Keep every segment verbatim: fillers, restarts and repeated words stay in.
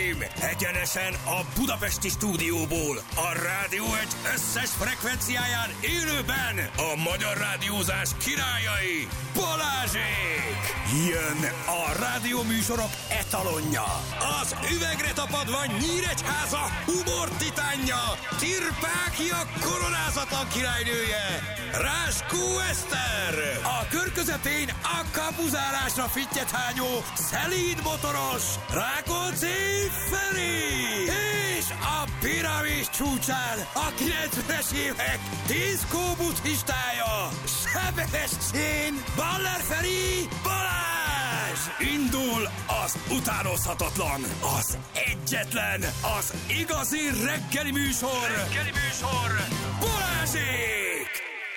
Uraim, egyenesen a budapesti stúdióból, a Rádió egy összes frekvenciáján élőben a magyar rádiózás királyai, Balázsék! Jön a rádióműsorok etalonja, az üvegre tapadva Nyíregyháza humor titánja, Tirpákia koronázatlan királynője, Ráskó Eszter, a kör közepén a kapuzálásra fittyethányó szelíd motoros Rákóczi Feri, és a piramis csúcsán a kilencvenes évek diszkó buddhistája, Sebestyén Baller Feri Balázs! Indul az utánozhatatlan, az egyetlen, az igazi reggeli műsor, reggeli műsor, Balázsék!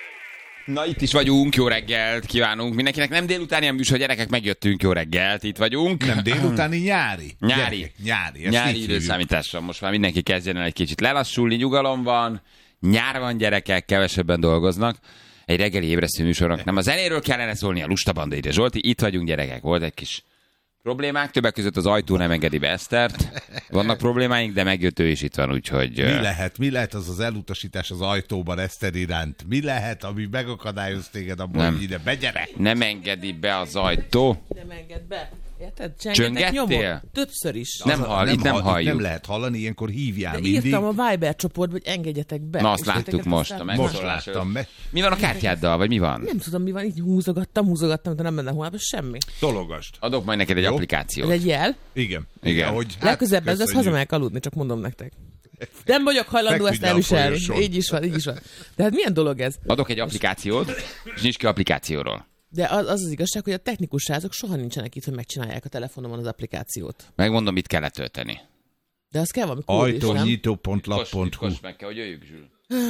Na, itt is vagyunk, jó reggelt kívánunk mindenkinek. Nem délutáni a műsor, gyerekek, megjöttünk, jó reggelt, itt vagyunk. Nem délutáni, nyári. Nyári. Gyerekek, nyári. Nyári időszámítással most már mindenki kezdjen el egy kicsit lelassulni, nyugalom van, nyár van, gyerekek, kevesebben dolgoznak. Egy reggeli ébresztő műsornak nem a zenéről kellene szólni, a Lusta Banda ide. Zsolti, itt vagyunk, gyerekek, volt egy kis problémák, többek között az ajtó nem engedi be Esztert. Vannak problémáink, de megjött ő is itt van, úgyhogy... Mi lehet, mi lehet az az elutasítás az ajtóban Eszter iránt? Mi lehet, ami megakadályoz téged abban, hogy ide begyere? Nem engedi be az ajtó. Nem enged be. Érted? Csöngettél? Többször is. Nem hall, nem itt nem hall, halljuk. Nem lehet hallani, ilyenkor hívjál De mindig. írtam a Viber csoportba, hogy engedjetek be. Na, azt És láttuk titeket most, aztán- a Most megszólás. láttam meg. Mi van a kártyáddal, vagy mi van? Nem tudom, mi van, így húzogattam, húzogattam, de nem benne holnap, semmi. Tologast. Adok majd neked egy Jó. Ez applikációt. egy jel. Igen. Igen. Ahogy, Legközelebb ez lesz, köszönjük. hazamegyek aludni, csak mondom nektek. Nem vagyok hajlandó Feküdj ezt le a elviselni. folyosón. Így is van, így is van. De hát milyen dolog ez? Adok egy applikációt, és nincs ki applikációról. De az az, az igazság, hogy a technikus srácok soha nincsenek itt, hogy megcsinálják a telefonomon az applikációt. Megmondom, mit kell letölteni. De az kell valami kód is, nem? ajtónyitó pont lap pont Titkos, hu. titkos, meg kell, hogy jöjjük, Zsül.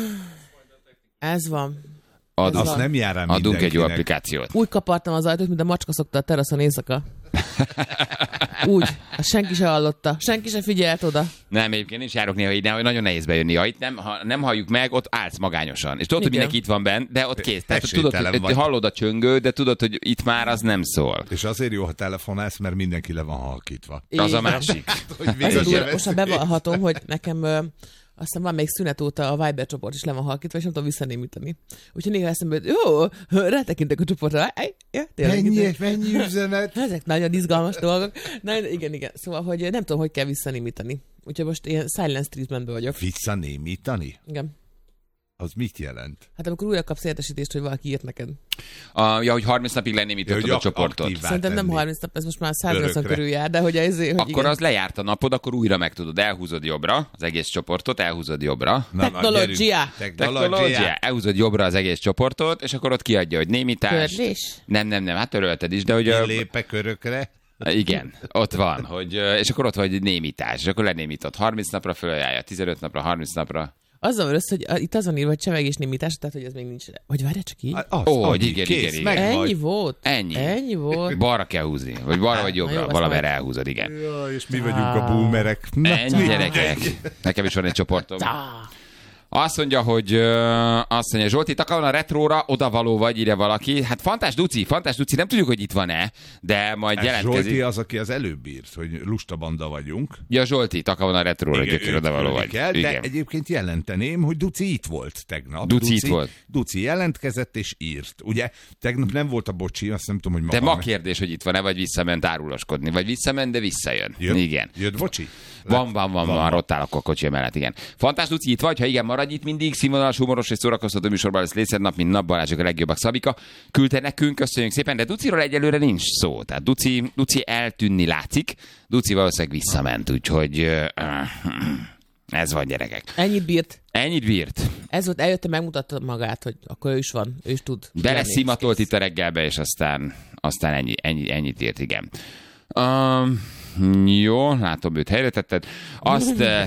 Ez van. Adunk, Azt nem jár rá adunk egy jó mindenkinek. applikációt. Úgy kapartam az ajtót, mint a macska szokta a teraszon éjszaka. Úgy. Hát senki se hallotta. Senki se figyelt oda. Nem, egyébként nincs járok néha így, hogy nagyon nehéz bejönni. Ha itt nem, ha nem halljuk meg, ott állsz magányosan. És tudod, hogy Igen. mindenki itt van benn, de ott kész. Tehát tudod, Esélytelen hogy vagy. hallod a csöngő, de tudod, hogy itt már az nem szól. És azért jó, ha telefonálsz, mert mindenki le van halkítva. Az Így a van. másik. Hogy Ez a végig durva. vesz- Most már bevallhatom, hogy nekem ö, aztán van még szünet óta a Viber csoport is le van halkítva, és nem tudom visszanémítani. Úgyhogy néha eszembe, hogy jó, rátekintek a csoportra. Aj, ja, tényleg, Mennyi, itt- mennyi üzenet? Ezek nagyon izgalmas dolgok. Na, igen, igen. Szóval, hogy nem tudom, hogy kell visszanémítani. Úgyhogy most ilyen silence treatmentben vagyok. Visszanémítani? Igen. Az mit jelent? Hát amikor újra kapsz értesítést, hogy valaki írt neked. A, ja, hogy harminc napig Ja, lenémítottad hogy a ak- csoportot. aktívvá Szerintem nem tenni. harminc nap, ez most már száznyolcvan Örökre. körül jár, de hogy ez... Hogy Akkor igen. az lejárt a napod, akkor újra meg tudod. Elhúzod jobbra az egész csoportot, elhúzod jobbra. Na, na, Technológia. gyerünk. Technológia. Technológia. Elhúzod jobbra az egész csoportot, és akkor ott kiadja, hogy némítás. Törlés? Nem, nem, nem, hát törölted is, de hogy... ö, Lépek örökre. Igen, ott van, hogy, ö, és akkor ott van, hogy némítás, és akkor lenémított harminc napra, följárja tizenöt napra, harminc napra. Azzal van össze, hogy a- itt az van írva, hogy csevegés némítás, tehát hogy ez még nincs. Vagy várj csak így. Az, Ó, annyi, igen, kész, igen, igen. meg Ennyi vagy. volt? Ennyi. Ennyi volt? Balra kell húzni, vagy balra vagy Na jó, jobbra, azt valamerre majd. elhúzod, igen. Ja, és mi vagyunk a boomerek. Na, Ennyi, mi? gyerekek. Nekem is van egy csoportom. Ah, Azt mondja, hogy ö, azt mondja, Zsolti, takaron a retróra odavaló vagy, írja valaki. Hát Fantás Duci, Fantás Duci, nem tudjuk, hogy itt van-e, de majd Ez jelentkezik. Zsolti az, aki az előbb írt, hogy lusta banda vagyunk. Ja, Zsolti, takaron a retróra, Igen, gyökér őt odavaló küldi vagy. kell, de Igen. egyébként jelenteném, hogy Duci itt volt tegnap. Duci itt volt. Duci jelentkezett és írt. Ugye, tegnap nem volt a bocsi, azt nem tudom, hogy De maga ma kérdés, hogy itt van-e, vagy visszament áruloskodni. Vagy visszament, de visszajön. Jött, Igen. Jött bocsi? Van, van, van, van, ott állok a kocsi mellett, igen. Fantás Duci itt vagy, ha igen, maradj itt mindig, színvonalas, humoros és szórakoztató műsorban lesz létszed nap, mint nap, Balázsok a legjobbak, Szabika. Küldte nekünk, köszönjük szépen, de Duciról egyelőre nincs szó. Tehát Duci, Duci eltűnni látszik, Duci valószínűleg visszament, úgyhogy ö, ö, ez van, gyerekek. ennyit bírt. Ennyit bírt. Ez volt, eljötte, megmutatta magát, hogy akkor ő is van, ő is tud. Bele Lenni. szimatolt itt a reggelbe, és aztán, aztán ennyi, ennyi, ennyit írt, igen. Um, jó, látom, őt helyre tetted. Azt... eh,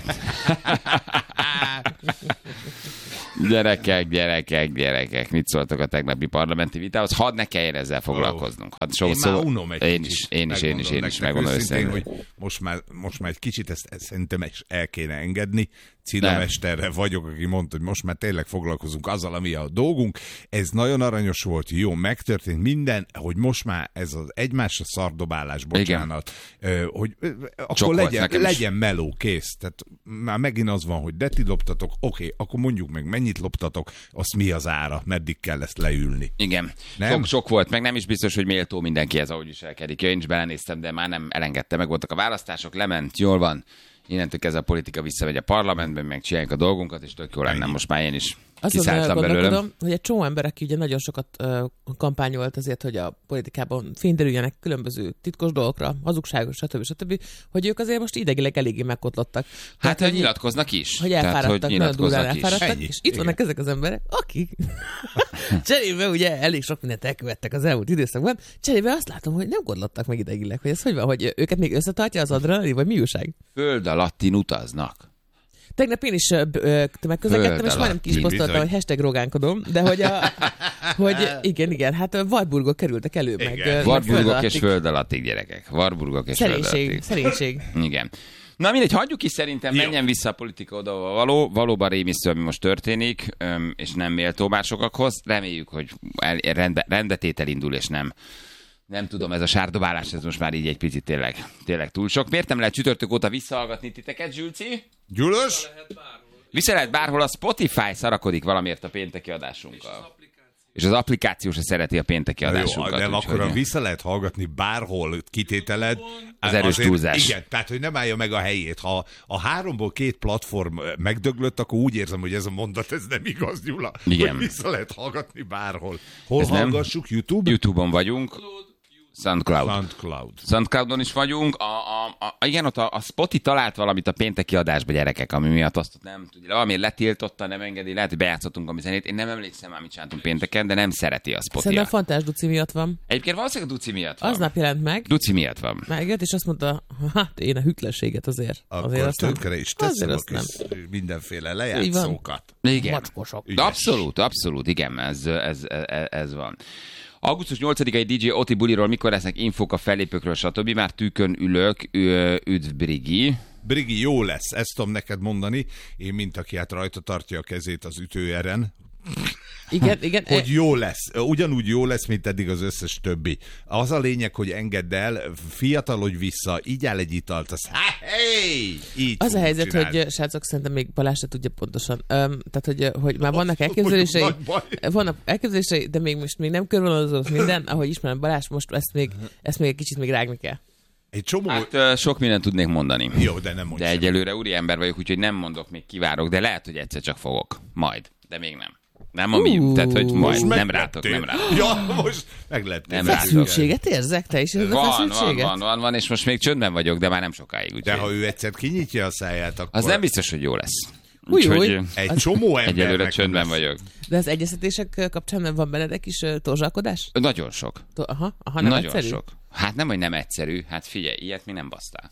Gyerekek, gyerekek, gyerekek, mit szóltok a tegnapi parlamenti vitához? Hadd ne kelljen ezzel foglalkoznunk. Hadd so, Én szó... már unom egy én kicsit. is, én is, én is, én is, Megmondom megmondom nektek őszintén, őszintén. hogy most már, most már egy kicsit ezt, ezt szerintem is el kéne engedni. Cilamesterre vagyok, aki mondta, hogy most már tényleg foglalkozunk azzal, ami a dolgunk. Ez nagyon aranyos volt, jó, megtörtént minden, hogy most már ez az egymásra szardobálás, bocsánat, ö, hogy ö, akkor legyen, legyen meló, kész. Tehát már megint az van, hogy de ti loptatok, oké, akkor mondjuk meg mennyit loptatok, azt mi az ára, meddig kell ezt leülni. Igen, nem? Sok, sok volt, meg nem is biztos, hogy méltó mindenki ez, ahogy viselkedik. Én is belenéztem, de már nem elengedte, meg voltak a választások, lement, jól van. Innentől kezdve a politika visszamegy a parlamentben, meg csináljuk a dolgunkat, és tök jó lenne, most már én is kiszálltam belőlem. Hogy egy csomó ember, aki ugye nagyon sokat uh, kampányolt azért, hogy a politikában fényderüljenek különböző titkos dolgokra, hazugságos, stb. stb., hogy ők azért most idegileg eléggé megkotlottak. Hát, Tehát, hogy nyilatkoznak is. Hogy elfáradtak, Tehát, hogy nagyon durván is. elfáradtak, Ennyi. és itt vannak Igen. ezek az emberek, akik cserébe ugye elég sok mindent elkövettek az elmúlt időszakban, cserébe azt látom, hogy nem kodlottak meg idegileg, hogy ez hogy van, hogy őket még összetartja az adrenalin, vagy mi újság? Föld alattin utaznak. Tegnap én is megközlekedtem, és majdnem ki is posztoltam, hogy hashtag rogánkodom, de hogy, a, hogy igen, igen, hát Warburgok kerültek elő, meg, meg Warburgok és föld alattig, gyerekek. Warburgok és föld szerénység, alattig. szerénység. Igen. Na mindegy, hagyjuk is szerintem, menjen vissza a politika oda, való, valóban rémisztő, ami most történik, és nem méltó már sokakhoz. Reméljük, hogy rendbe, rendbetétel indul, és nem Nem tudom, ez a sárdobálás, ez most már így egy picit tényleg, tényleg túl sok. Miért nem lehet csütörtök óta visszahallgatni titeket, Zsülci? Gyulos? Vissza lehet bárhol, a Spotify szarakodik valamiért a pénteki adásunkkal. És az applikáció se szereti a pénteki adásunkat. Jó, de úgy, akkor hogy... vissza lehet hallgatni bárhol kitételed. Az erős azért, túlzás. Igen, tehát hogy nem állja meg a helyét. Ha a háromból két platform megdöglött, akkor úgy érzem, hogy ez a mondat, ez nem igaz, Gyula. Igen. Hogy vissza lehet hallgatni bárhol. Hol Ez nem- hallgassuk? YouTube? YouTube-on vagyunk. SoundCloud. SoundCloud. SoundCloudon is vagyunk. A, a, a, igen, ott a, a Spotify talált valamit a pénteki adásba, gyerekek, ami miatt azt ott nem tudja. Valamiért letiltotta, nem engedi, lehet, hogy bejátszottunk a mi zenét. Én nem emlékszem már, mit csináltunk pénteken, de nem szereti a Spotify. Szerintem a Fantás Duci miatt van. Egyébként valószínűleg a Duci miatt van. Aznap jelent meg, Duci miatt van. megjött, és azt mondta, hát én a hűtlenséget azért. azért Akkor azt nem- tönkre is azért teszem a azt nem. kis mindenféle Így lejátszókat. Igen. Mackosok. De abszolút, abszolút, igen, ez, ez, ez, ez van. augusztus nyolcadikai dé dzsé Oti buliról mikor lesznek infók a fellépőkről, stb. Már tűkön ülök, Ü- üdv Brigi. Brigi, jó lesz, ezt tudom neked mondani. Én, mint aki hát rajta tartja a kezét az ütőeren, Igen, igen. hogy jó lesz. Ugyanúgy jó lesz, mint eddig az összes többi. Az a lényeg, hogy engedd el, fiatalodj vissza, így áll egy italt, az hey! Így Az a fogunk helyzet, csinálni. hogy srácok, szerintem még Balázs se tudja pontosan. Öm, tehát, hogy, hogy már vannak elképzelései, Nagy baj. vannak elképzelései, de még most még nem körvonalazódott minden, ahogy ismerem Balázs, most ezt még, ezt még egy kicsit még rágni kell. Egy csomó... Hát ö, sok mindent tudnék mondani. Jó, de nem mondj De semmit. egyelőre úri ember vagyok, úgyhogy nem mondok, még kivárok, de lehet, hogy egyszer csak fogok. Majd, de még nem. Nem a mi, Ú, tehát hogy majd, Most nem rátok, megleptél. nem rátok. Ja, most megleptél. Nem rátok. Feszültséget érzek? Te is érzed a Van, van, feszültséget? van, van, van, és most még csöndben vagyok, de már nem sokáig. Úgyhogy... De ha ő egyszer kinyitja a száját, akkor... Az nem biztos, hogy jó lesz. Új, új. Úgyhogy Egy csomó embernek egyelőre csöndben lesz. vagyok. De az egyeztetések kapcsán nem van benned egy kis ö, torzsalkodás? Nagyon sok. To- aha, aha, nem Nagyon egyszerű? sok. Hát nem, hogy nem egyszerű. Hát figyelj, ilyet mi nem basztál.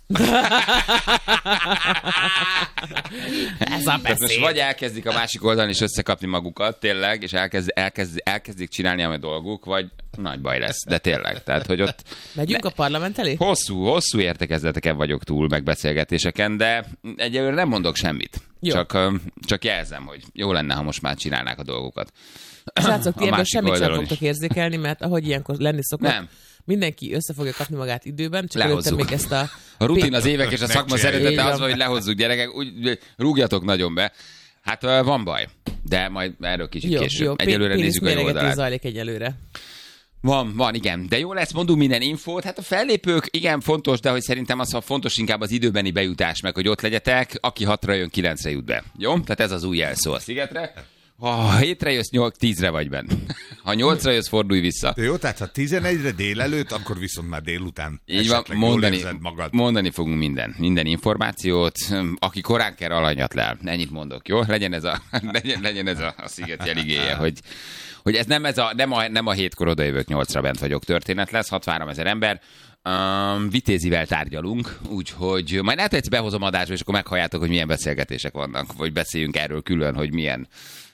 Ez a Tehát most beszéd. vagy elkezdik a másik oldalon is összekapni magukat, tényleg, és elkezd, elkezd, elkezdik csinálni a dolguk, vagy nagy baj lesz. De tényleg, tehát, hogy ott Megyünk a parlament elé? hosszú, hosszú értekezleteken vagyok túl, meg beszélgetéseken, de egyelőre nem mondok semmit. Jó. Csak, ö, csak jelzem, hogy jó lenne, ha most már csinálnák a dolgokat. Srácok, ti A ebből másik semmit sem oldalon fogtok is. érzékelni, mert ahogy ilyenkor lenni szokott, Nem. mindenki össze fogja kapni magát időben, csak előtte Lehozzuk. még ezt a... A rutin, az évek és a szakma Megcsináljuk. szeretete Így az van. van, hogy lehozzuk gyerekek, úgy rúgjatok nagyon be. Hát ö, van baj, de majd erről kicsit Jó, később. jó, Egyelőre pénisz nézzük a jó méregetés oldalát. zajlik egyelőre. Van, van, igen. De jó lesz, mondunk minden infót. Hát a fellépők, igen, fontos, de hogy szerintem az a fontos inkább az időbeni bejutás, meg hogy ott legyetek. Aki hatra jön, kilencre jut be. Jó? Tehát ez az új jelszó a szigetre. Ha hétre jössz, nyolc, tízre vagy benn. Ha nyolcra jössz, fordulj vissza. Jó, tehát ha tizenegyre délelőtt, akkor viszont már délután Így van, esetleg jól mondani, érzed magad. mondani fogunk minden, minden információt. Aki korán kell, alanyat le. Ennyit mondok, jó? Legyen ez a, legyen, legyen ez a, a sziget jeligéje, hogy, hogy ez nem, ez a, nem, a, nem a hétkor odajövök, nyolcra bent vagyok történet lesz, hatvanhárom ezer ember. Um, vitézivel tárgyalunk, úgyhogy majd lehet, hogy behozom adásba, és akkor meghalljátok, hogy milyen beszélgetések vannak, vagy beszéljünk erről külön, hogy milyen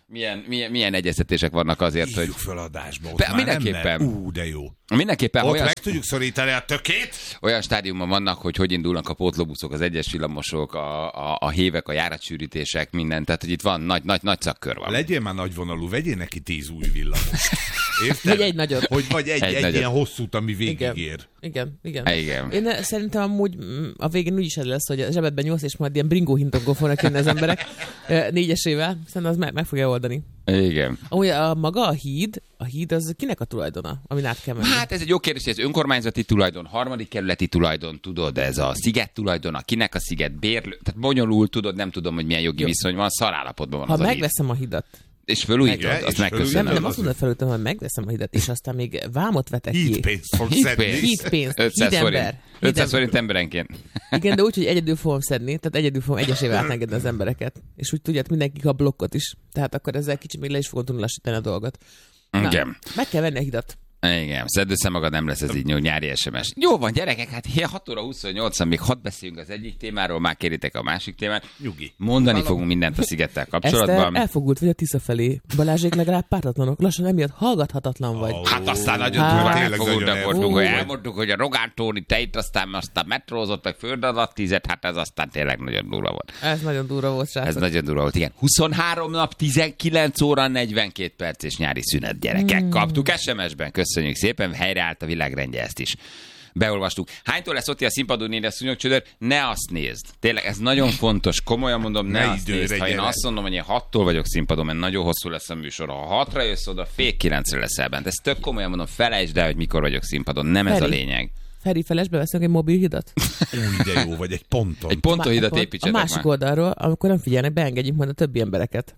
milyen, milyen, milyen egyeztetések vannak azért, Hívjuk hogy... föl adásba, ott Be, már mindenképpen. nem Ú, de jó. Mindenképpen Ott olyan, meg tudjuk szorítani a tökét. olyan stádiumban vannak, hogy hogy indulnak a pótlóbuszok, az egyes villamosok, a, a, a hévek, a járatsűrítések, minden. Tehát, hogy itt van nagy, nagy, nagy szakkör van. Legyél már nagyvonalú, vegyél neki tíz új villamos. Érted? Vagy egy nagyot. Hogy vagy egy, Egy egy, nagyot. ilyen hosszút, ami Igen. végigér. Igen, igen. Igen. Én eh, szerintem amúgy mm, a végén úgyis ez lesz, hogy a zsebedben nyúlsz, és majd ilyen bringó hintokon fognak jönni az emberek eh, négyesével. Szerintem az meg, meg fogja oldani. Igen. Amúgy a maga a híd, a híd az kinek a tulajdona, amin át kell menni? Hát ez egy jó kérdés, hogy ez önkormányzati tulajdon, harmadik kerületi tulajdon, tudod, ez a sziget tulajdona, kinek a sziget bérlő, tehát bonyolult, tudod, nem tudom, hogy milyen jogi Jó. viszony van, szarállapotban van Ha az a híd. megveszem a hidat, És fölújítod, Igen, azt és megköszönöm. nem, Nem, nem az- azt mondod felültem, hogy megveszem a hidat, és aztán még vámot vetek ki. Hídpénzt fog Hídpénz. szedni. Hídpénzt, ötszáz forint. hídember. ötszáz forint emberenként. Igen, de úgy, hogy egyedül fogom szedni, tehát egyedül fogom egyesével átengedni az embereket. És úgy tudják, mindenki a blokkot is. Tehát akkor ezzel kicsit még le is fogom tudni lassítani a dolgot. Na, Igen. meg kell venni a hidat. Igen, szedd össze magad, nem lesz ez így nyúl, nyári es em es. Jó van, gyerekek, hát hat óra huszonnyolcan, még hadd beszéljünk az egyik témáról, már kéritek a másik témát. Nyugi. Mondani fogunk mindent a szigettel Eszter, kapcsolatban. elfogult vagy a Tisza felé. Balázsék legalább pártatlanok. Lassan emiatt hallgathatatlan vagy. Ó, Hát aztán nagyon Hát, durva tényleg elfogultak nagyon voltunk, hogy elfogult. elmondtuk, hogy a Rogán Tóni te itt aztán, aztán metrózott, meg föld alatt tízet, hát ez aztán tényleg nagyon durva volt. Ez nagyon durva volt, Ez srácok. nagyon durva volt, igen. huszonhárom nap, tizenkilenc óra, negyvenkét perc és nyári szünet, gyerekek. Hmm. Kaptuk es em es-ben, köszönjük szépen, helyreállt a világrendje, ezt is beolvastuk. Hánytól lesz ott a színpadon írja Szúnyogcsődör? Ne azt nézd. Tényleg, ez nagyon fontos. Komolyan mondom, ne, Ne azt időre nézd. Ha én gyere. azt mondom, hogy én hattól vagyok színpadon, mert nagyon hosszú lesz a műsor. Ha hatra jössz oda, fél kilencre leszel bent. Ez tök komolyan mondom, felejtsd el, hogy mikor vagyok színpadon. Nem ez a Feri. lényeg. Feri, felesbe veszünk egy mobil hidat? Új, de jó, vagy egy ponton. Egy pontohidat Akkor építsetek A másik már. oldalról, amikor nem figyelnek, beengedjük majd a többi embereket.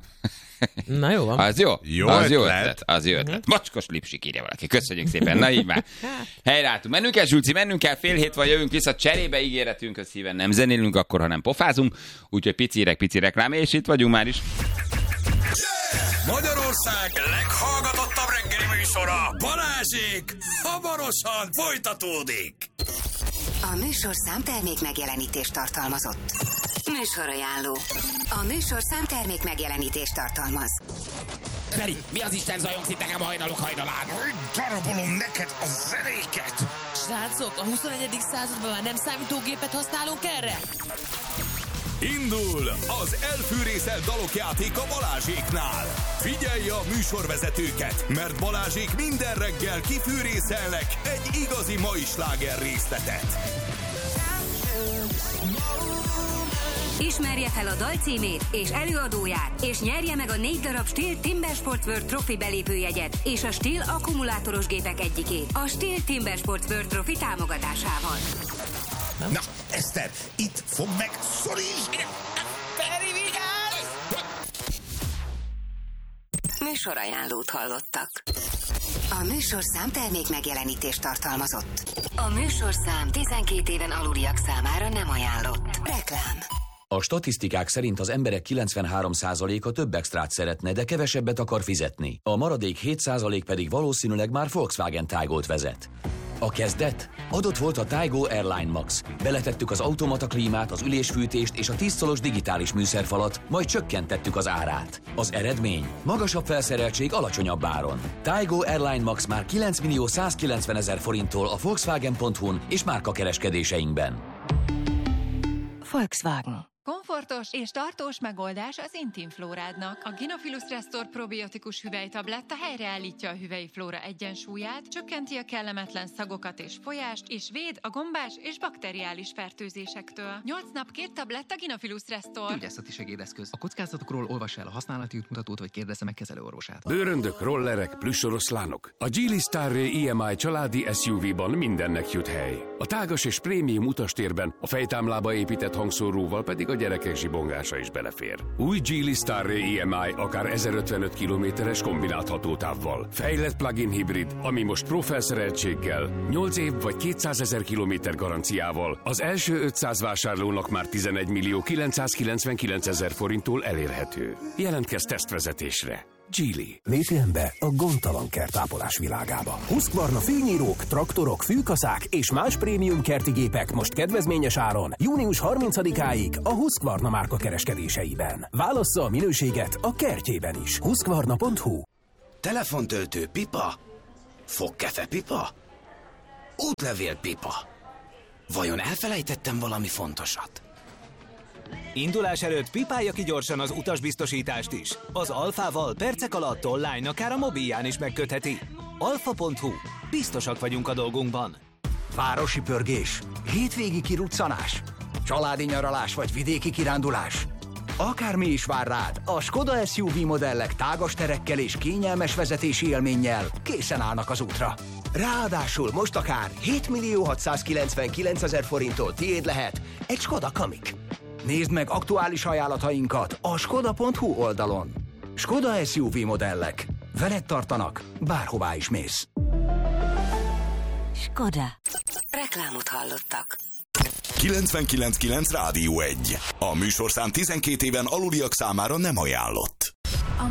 Na jó van. Az jó? Jó az jó ötlet. ötlet. Az jó ötlet. Macskos lipsik írja valaki. Köszönjük szépen. Na így már. Helyreálltunk. Mennünk kell, Zsulci, mennünk kell, fél hét vagy jövünk vissza. Cserébe ígéretünk, hogy szíven nem zenélünk, akkor, ha nem pofázunk. Úgyhogy pici reg, pici reklám, és itt vagyunk már is. Magyarország leghallgatottabb reggeli műsora, Balázsék, hamarosan folytatódik. A műsorszám termék megjelenítést tartalmazott. Műsorajánló. A műsorszám termék megjelenítést tartalmaz. Feri, mi az Isten zajongsz itt nekem a hajnalok hajnalán? Darabolom neked a zenéket. Srácok, a huszonegyedik században már nem számítógépet használunk erre? Indul az elfűrészelt dalok játéka Balázséknál. Figyelj a műsorvezetőket, mert Balázsék minden reggel kifűrészelnek egy igazi mai sláger részletet. Ismerje fel a dal címét és előadóját, és nyerje meg a négy darab Stihl Timber Sports World Trophy belépőjegyet és a Stihl akkumulátoros gépek egyikét a Stihl Timber Sports World Trophy támogatásával. Na, Eszter, itt fog meg, szorítsd! Feri, vigyázz! Műsorajánlót hallottak. A műsorszám termék megjelenítést tartalmazott. A műsorszám tizenkét éven aluliak számára nem ajánlott. Reklám. A statisztikák szerint az emberek kilencvenhárom százaléka több extrát szeretne, de kevesebbet akar fizetni. A maradék hét százalék pedig valószínűleg már Volkswagen Taygot vezet. A kezdet? Adott volt a Taygo Airline Max. Beletettük az automata klímát, az ülésfűtést és a tíz szolos digitális műszerfalat, majd csökkentettük az árát. Az eredmény? Magasabb felszereltség alacsonyabb áron. Taygo Airline Max már kilenc millió százkilencven ezer forinttól a Volkswagen pont hu-n és márkakereskedéseinkben. Volkswagen. Komfortos és tartós megoldás az intim flórádnak. A Gynophilus Restore probiotikus hüvelytabletta helyreállítja a hüvelyi flóra egyensúlyát, csökkenti a kellemetlen szagokat és folyást, és véd a gombás és bakteriális fertőzésektől. nyolc nap két tabletta Gynophilus Restore. Gyógyászati segédeszköz. A kockázatokról olvassa el a használati útmutatót, vagy kérdezze meg kezelőorvosát. Bőröndök, rollerek, plüssoroszlánok. A Geely Starray i em i családi es u vé-ban mindennek jut hely. A tágas és prémium utastérben, a fejtámlába épített hangszóróval pedig a gyerekek zsibongása is belefér. Új Geely Starray i em i akár ezerötvenöt kilométeres kombinált hatótávval. Fejlett plug-in hibrid, ami most pro felszereltséggel, nyolc év vagy kétszázezer kilométer garanciával az első ötszáz vásárlónak már tizenegy millió kilencszázkilencvenkilenc ezer forinttól elérhető. Jelentkezz tesztvezetésre. Geely. Lépjen be a gondtalan kertápolás világába. Husqvarna fűnyírók, traktorok, fűkaszák és más prémium kerti gépek most kedvezményes áron június harmincadikáig a Husqvarna márka kereskedéseiben. Válassza a minőséget a kertjében is. Husqvarna pont hu. Telefontöltő pipa? Fogkefe pipa? Útlevél pipa? Vajon elfelejtettem valami fontosat? Indulás előtt pipálja ki gyorsan az utasbiztosítást is. Az Alfával percek alatt online, akár a mobilján is megkötheti. alfa pont hu. Biztosak vagyunk a dolgunkban. Városi pörgés, hétvégi kiruccanás, családi nyaralás vagy vidéki kirándulás. Akármi is vár rád, a Skoda es u vé modellek tágas terekkel és kényelmes vezetési élménnyel készen állnak az útra. Ráadásul most akár hétmillió hatszázkilencvenkilencezer forinttól tiéd lehet egy Skoda Kamiq. Nézd meg aktuális ajánlatainkat a skoda pont hu oldalon. Skoda es u vé modellek. Veled tartanak, bárhová is mész. Skoda. Reklámot hallottak. kilencvenkilenc kilenc Rádió egy. A műsorszám tizenkét éven aluliak számára nem ajánlott.